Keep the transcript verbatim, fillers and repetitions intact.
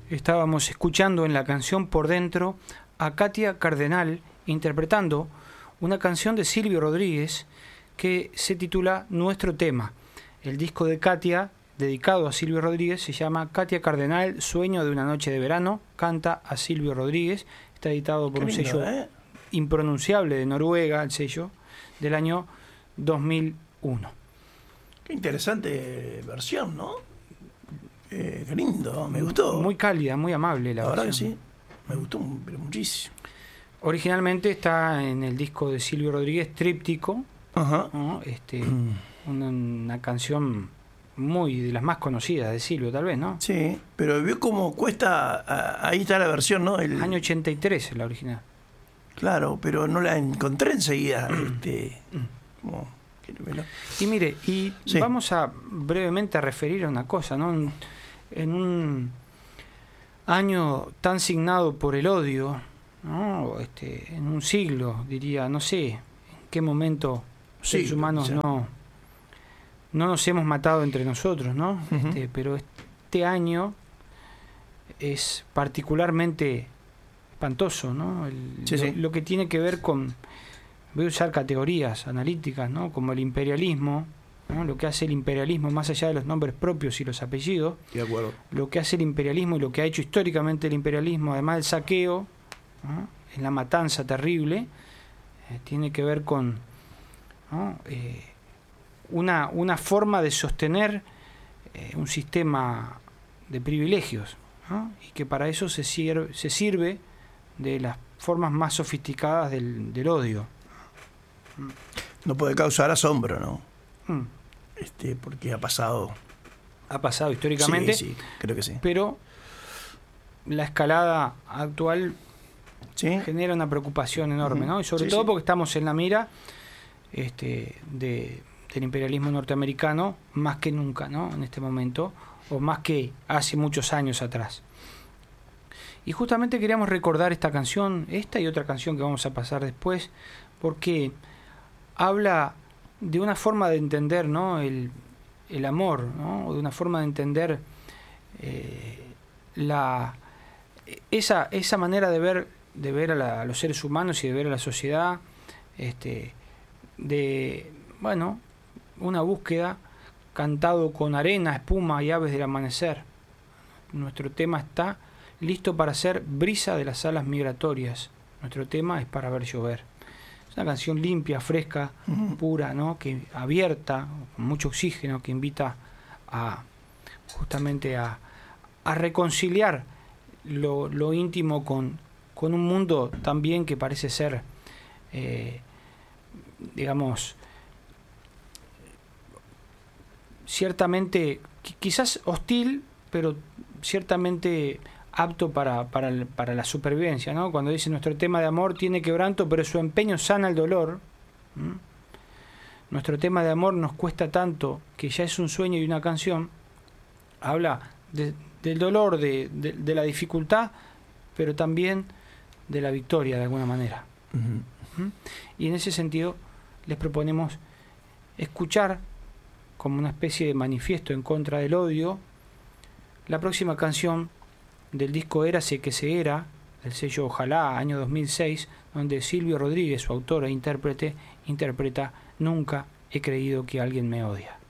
Estábamos escuchando en la canción Por Dentro a Katia Cardenal interpretando una canción de Silvio Rodríguez que se titula Nuestro Tema. El disco de Katia, dedicado a Silvio Rodríguez, se llama Katia Cardenal, Sueño de una noche de verano, canta a Silvio Rodríguez. Está editado por Qué un lindo, sello ¿eh? impronunciable de Noruega, el sello, del año dos mil uno. Qué interesante versión, ¿no? Eh, qué lindo, me gustó. Muy cálida, muy amable la, la verdad versión. que sí, me gustó pero muchísimo. Originalmente está en el disco de Silvio Rodríguez, Tríptico, Ajá. ¿no? este, una, una canción muy de las más conocidas de Silvio, tal vez, ¿no? Sí, pero vio cómo cuesta, ahí está la versión, ¿no? El año ochenta y tres, la original. Claro, pero no la encontré enseguida. este, como, y mire, y sí. vamos a brevemente a referir a una cosa, ¿no? En, en un año tan signado por el odio, ¿no? Este, en un siglo, diría, no sé en qué momento los seres sí, humanos sí. no no nos hemos matado entre nosotros, ¿no? Uh-huh. Este, pero este año es particularmente espantoso, ¿no? El, sí, lo, sí. lo que tiene que ver con, voy a usar categorías analíticas, ¿no? Como el imperialismo, ¿no? Lo que hace el imperialismo más allá de los nombres propios y los apellidos, de acuerdo. Lo que hace el imperialismo y lo que ha hecho históricamente el imperialismo, además del saqueo, ¿no? En la matanza terrible, eh, tiene que ver con, ¿no? eh, una, una forma de sostener eh, un sistema de privilegios, ¿no? Y que para eso se sirve, se sirve de las formas más sofisticadas del, del odio. No puede causar asombro, ¿no? Mm. Este, porque ha pasado. Ha pasado históricamente. Sí, sí, creo que sí. Pero la escalada actual ¿Sí? genera una preocupación enorme, uh-huh. ¿no? Y sobre sí, todo sí. porque estamos en la mira este, de, del imperialismo norteamericano más que nunca, ¿no? En este momento, o más que hace muchos años atrás. Y justamente queríamos recordar esta canción, esta y otra canción que vamos a pasar después, porque habla de una forma de entender, ¿no? el, el amor, ¿no? De una forma de entender eh, la esa esa manera de ver de ver a, la, a los seres humanos y de ver a la sociedad, este, de bueno una búsqueda cantado con arena, espuma y aves del amanecer. Nuestro tema está listo para ser brisa de las alas migratorias. Nuestro tema es para ver llover. Es una canción limpia, fresca, uh-huh. pura, ¿no? Que abierta, con mucho oxígeno, que invita a justamente a, a reconciliar lo, lo íntimo con, con un mundo también que parece ser, eh, digamos, ciertamente, quizás hostil, pero ciertamente apto para, para, para la supervivencia, ¿no? Cuando dice nuestro tema de amor tiene quebranto, pero su empeño sana el dolor. ¿Mm? Nuestro tema de amor nos cuesta tanto que ya es un sueño y una canción. Habla de, del dolor, de, de, de la dificultad, pero también de la victoria de alguna manera. Uh-huh. ¿Mm? Y en ese sentido les proponemos escuchar como una especie de manifiesto en contra del odio la próxima canción del disco Érase que se era, del sello Ojalá, año dos mil seis, donde Silvio Rodríguez, su autor e intérprete, interpreta Nunca he creído que alguien me odia.